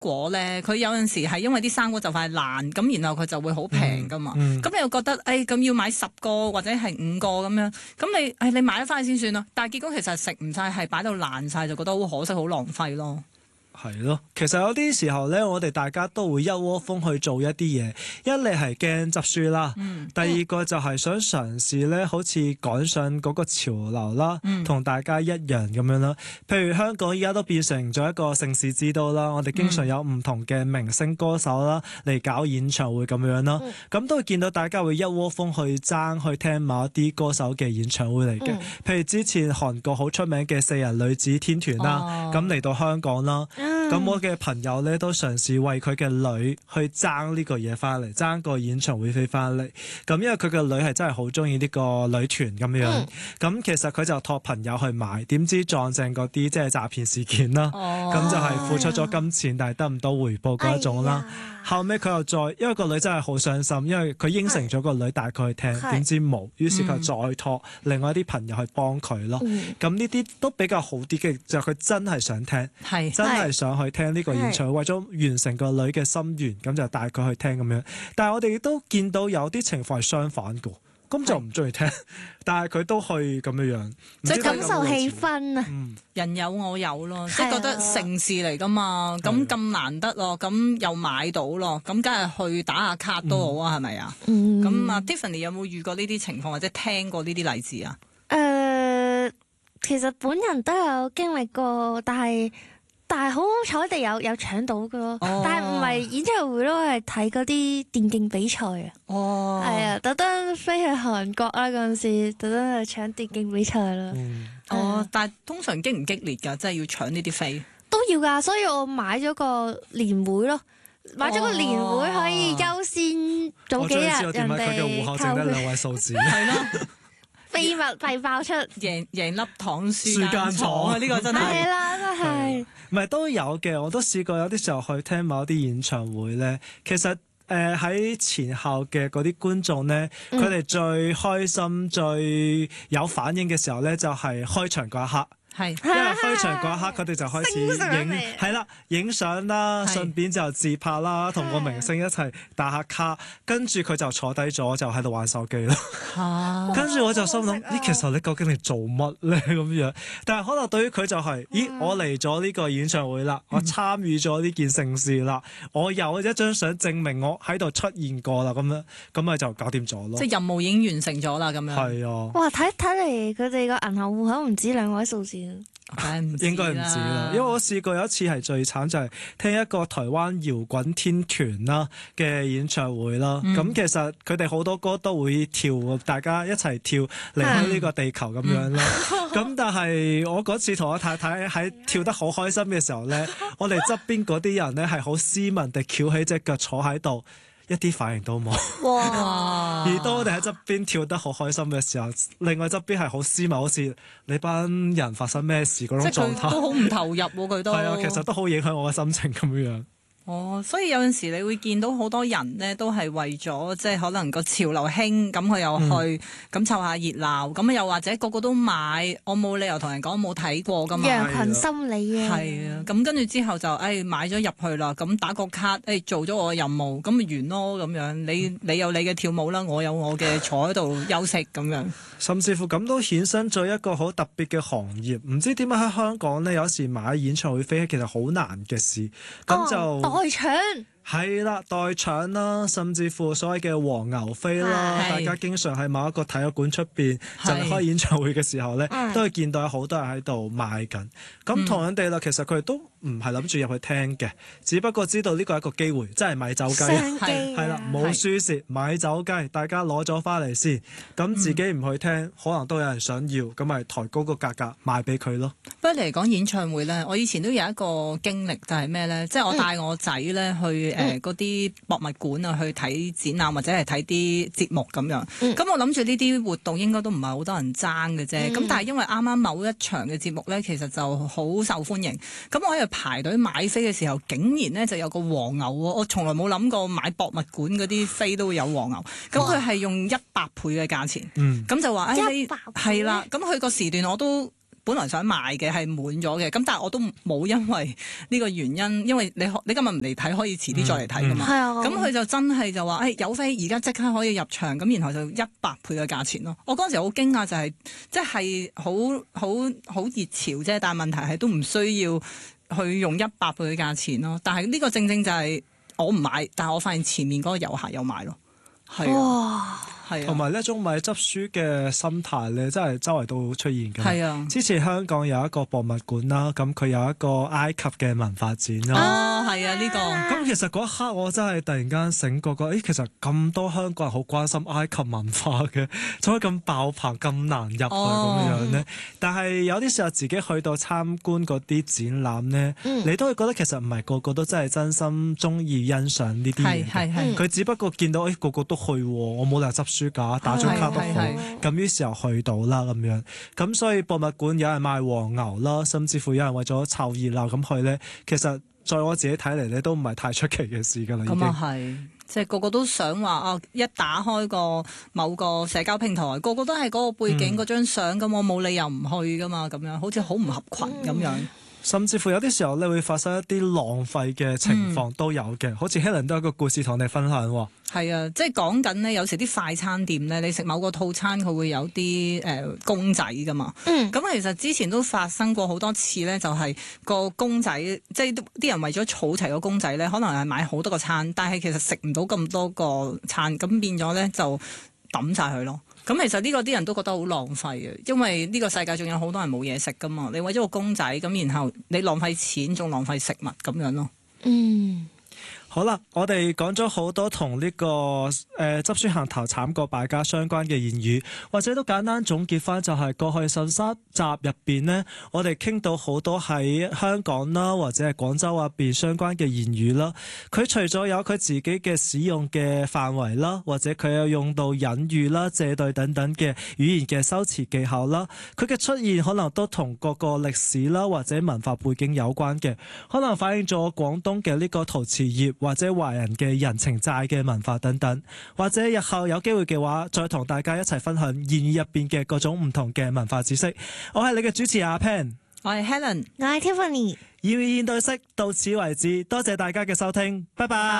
果咧，佢有陣時係因為啲生果就快爛，咁然後佢就會好平噶嘛。咁你又覺得咁要買10個或者係5個咁樣，咁你買咗翻去先算啦。但係結果其實食唔晒，係擺到爛晒，就覺得好可惜，好浪費咯。 係咯，其實有啲時候咧，我哋大家都會一窩蜂去做一啲嘢，一嚟係驚執輸啦，第二個就係想嘗試咧，好似趕上嗰個潮流啦，同大家一樣咁樣啦。譬如香港依家都變成咗一個盛事之都啦，我哋經常有唔同嘅明星歌手啦嚟搞演唱會咁樣啦，咁都會見到大家會一窩蜂去爭去聽某一啲歌手嘅演唱會嚟嘅。譬如之前韓國好出名嘅4人女子天團啦，咁嚟到香港啦。咁我嘅朋友咧都嘗試為佢嘅女去爭呢個嘢翻嚟，爭個演唱會飛翻嚟。咁因為佢嘅女係真係好中意呢個女團咁樣，咁其實佢就託朋友去買，點知撞正嗰啲即係詐騙事件啦。咁就係付出咗金錢，但係得唔到回報嗰一種啦。後尾佢又再，因為個女真係好傷心，因為佢應承咗個女帶佢去聽，點知冇，於是佢再託另外一啲朋友去幫佢咯。咁呢啲都比較好啲嘅，就係佢真係想聽，真係想去聽呢個演唱會，為咗完成個女嘅心願，咁就帶佢去聽咁樣。但係我哋都見到有啲情況係相反嘅，咁就唔中意聽，但係佢都去咁樣， 即係感受氣氛啊！ 人有我有咯，即係覺得盛事嚟噶嘛，咁難得咯，咁又買到咯，咁梗係去打下卡都好啊，係咪啊？咁啊 Tiffany 有冇遇過呢啲情況或者聽過呢啲例子啊？ 其實本人都有經歷過，但係好好彩地有搶到嘅咯，但係唔係演唱會咯，係睇嗰啲電競比賽啊。係啊，特登飛去韓國啦嗰陣時，特登去搶電競比賽啦。 但係通常激唔激烈㗎？即係要搶呢啲飛都要㗎，所以我買咗個年會咯。買咗個年會可以優先早幾日人哋。我終於知道點解佢嘅戶口淨得2位數字。係咯。秘密係爆出， 贏粒糖輸間廠啊！呢個真係係啦，真係。 唔係都有嘅，我都試過有啲時候去聽某啲演唱會咧。其實喺前後嘅嗰啲觀眾咧，佢哋最開心、最有反應嘅時候咧，就係開場嗰一刻。因為開場嗰一刻，佢哋就開始影相啦，順便就自拍啦，同個明星一齊打下卡，跟住佢就坐低咗，就喺度玩手機咯。跟住我就心諗，其實你究竟嚟做乜咧咁樣？但係可能對於佢就係，我嚟咗呢個演唱會啦，我參與咗呢件盛事啦，我有一張相證明我喺度出現過啦，咁咪就搞掂咗咯。 即係任務已經完成咗啦，咁樣。 係啊。 哇！睇嚟佢哋個銀行戶口唔止2位數字。 應該唔止啦，因為我試過有一次係最慘，就係聽一個台灣搖滾天團啦嘅演唱會啦。咁其實佢哋好多歌都會跳，大家一齊跳離開呢個地球咁樣啦。咁但係我嗰次同我太太喺跳得好開心嘅時候咧，我哋側邊嗰啲人咧係好斯文地翹起隻腳坐喺度，一啲反應都冇。 哇！ 而當我哋喺側邊跳得好開心嘅時候，另外側邊係好斯文，好似你班人發生咩事嗰種狀態。 都好唔投入喎，佢都。 係啊，其實都好影響我嘅心情咁樣。 所以有陣時你會見到好多人咧，都係為咗即係可能個潮流興，咁佢又去咁湊下熱鬧，咁又或者個個都買，我冇理由同人講冇睇過噶嘛。 羊群心理啊。 係啊，咁跟住之後就買咗入去啦，咁打個卡，做咗我嘅任務，咁咪完咯咁樣。你有你嘅跳舞啦，我有我嘅坐喺度休息咁樣。 甚至乎咁都衍生咗一個好特別嘅行業，唔知點解喺香港咧，有時買演唱會飛其實好難嘅事，咁就代搶。 係啦，代搶啦，甚至乎所謂嘅黃牛飛啦，大家經常喺某一個體育館出邊就係開演唱會嘅時候咧，都會見到有好多人喺度賣緊。咁同樣地啦，其實佢哋都唔係諗住入去聽嘅，只不過知道呢個係一個機會，真係買走雞，係啦，冇輸蝕，買走雞，大家攞咗翻嚟先，咁自己唔去聽，可能都有人想要，咁咪抬高個價格賣俾佢咯。 不過嚟講演唱會咧，我以前都有一個經歷，就係咩咧？即係我帶我仔咧去嗰啲博物館啊，去睇展覽或者係睇啲節目咁樣。咁我諗住呢啲活動應該都唔係好多人爭嘅啫。咁但係因為啱啱某一場嘅節目咧，其實就好受歡迎。咁我喺度排隊買飛嘅時候，竟然咧就有個黃牛喎！我從來冇諗過買博物館嗰啲飛都會有黃牛。咁佢係用100倍嘅價錢。咁就話係啦。咁佢個時段我都本來想賣嘅係滿咗嘅，咁但係我都冇因為呢個原因，因為你今日唔嚟睇，可以遲啲再嚟睇噶嘛。係啊，咁佢就真係就話有飛，而家即刻可以入場，咁然後就100倍嘅價錢咯。我嗰陣時好驚訝，就係即係好熱潮啫，但係問題係都唔需要去用100倍嘅價錢咯。但係呢個正正就係我唔買，但係我發現前面嗰個遊客有買咯，係啊。 同埋呢一種買執書嘅心態咧，真係周圍都出現㗎。係啊，之前香港有一個博物館啦，咁佢有一個埃及嘅文化展啦。 哦，係啊，呢個。 咁其實嗰一刻我真係突然間醒覺，其實咁多香港人好關心埃及文化嘅，怎可以咁爆棚、咁難入去咁樣呢？但係有啲時候自己去到參觀嗰啲展覽呢，你都會覺得其實唔係個個都真係真心中意欣賞呢啲嘢。係佢只不過見到個個都去，我冇理由執書架打張卡都好，咁於是又去到啦咁樣，咁所以博物館有人賣黃牛啦，甚至乎有人為咗湊熱鬧咁去咧，其實在我自己睇嚟咧都唔係太出奇嘅事㗎啦。咁啊係， 即係個個都想話一打開個某個社交平台，個個都係嗰個背景嗰張相，咁我冇理由唔去㗎嘛，咁樣好似好唔合群咁樣。 甚至乎有啲時候咧會發生一啲浪費嘅情況都有嘅，好似 Helen 都有一個故事同你分享喎。 係啊，即係講緊呢，有時啲快餐店咧，你食某個套餐佢會有啲公仔噶嘛。咁其實之前都發生過好多次咧，就係個公仔，即係啲人為咗儲齊個公仔咧，可能係買好多個餐，但係其實食唔到咁多個餐，咁變咗咧就抌晒佢咯。咁其實呢個啲人都覺得好浪費嘅，因為呢個世界仲有好多人冇嘢食噶嘛。你為咗個公仔咁，然後你浪費錢，仲浪費食物咁樣咯。 好啦，我哋講咗好多同呢個執書行頭慘過敗家相關嘅言語，或者都簡單總結翻，就係過去13集入邊呢，我哋傾到好多喺香港啦，或者係廣州入邊相關嘅言語啦。佢除咗有佢自己嘅使用嘅範圍啦，或者佢有用到隱喻啦、借對等等嘅語言嘅修辭技巧啦，佢嘅出現可能都同各個歷史啦或者文化背景有關嘅，可能反映咗廣東嘅呢個陶瓷業，或者華人嘅人情債嘅文化等等，或者日後有機會嘅話，再同大家一齊分享言語入邊嘅各種唔同嘅文化知識。我係你嘅主持阿 Pan， 我係 Helen， 我係 Tiffany。 語言對識到此為止，多謝大家嘅收聽，拜拜。